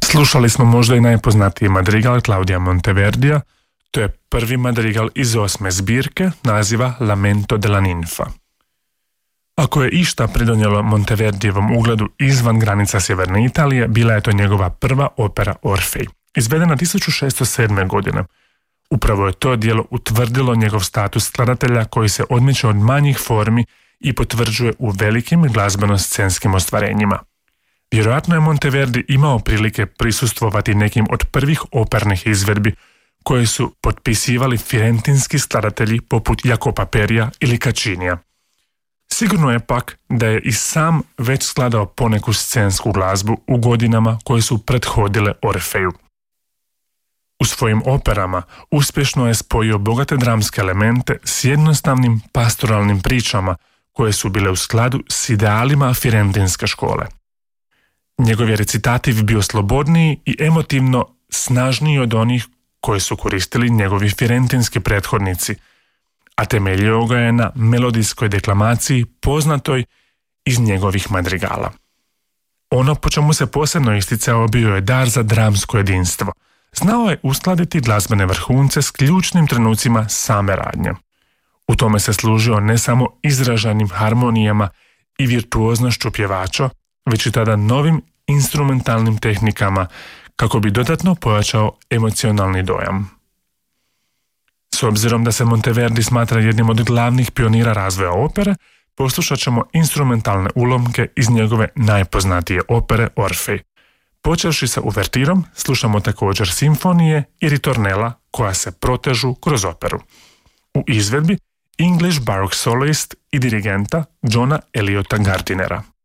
Slušali smo možda i najpoznatiji madrigal Claudia Monteverdija. To je prvi madrigal iz 8. zbirke naziva Lamento della Ninfa. Ako je išta pridonijelo Monteverdijevom ugledu izvan granica sjeverne Italije, bila je to njegova prva opera Orfej, izvedena 1607. godine. Upravo je to djelo utvrdilo njegov status skladatelja koji se odmiče od manjih formi i potvrđuje u velikim glazbeno-scenskim ostvarenjima. Vjerojatno je Monteverdi imao prilike prisustvovati nekim od prvih opernih izvedbi koje su potpisivali firentinski skladatelji poput Jacopa Perija ili Cacinija. Sigurno je pak da je i sam već skladao poneku scensku glazbu u godinama koje su prethodile Orfeju. U svojim operama uspješno je spojio bogate dramske elemente s jednostavnim pastoralnim pričama koje su bile u skladu s idealima firentinske škole. Njegov je recitativ bio slobodniji i emotivno snažniji od onih koje su koristili njegovi firentinski prethodnici, a temeljio ga je na melodijskoj deklamaciji poznatoj iz njegovih madrigala. Ono po čemu se posebno isticao bio je dar za dramsko jedinstvo. Znao je uskladiti glazbene vrhunce s ključnim trenucima same radnje. U tome se služio ne samo izražanim harmonijama i virtuoznošću pjevača, već i tada novim instrumentalnim tehnikama kako bi dodatno pojačao emocionalni dojam. S obzirom da se Monteverdi smatra jednim od glavnih pionira razvoja opere, poslušat ćemo instrumentalne ulomke iz njegove najpoznatije opere Orfej. Počevši sa uvertirom, slušamo također simfonije i ritornela koja se protežu kroz operu. U izvedbi English Baroque Soloist i dirigenta Johna Eliota Gardinera.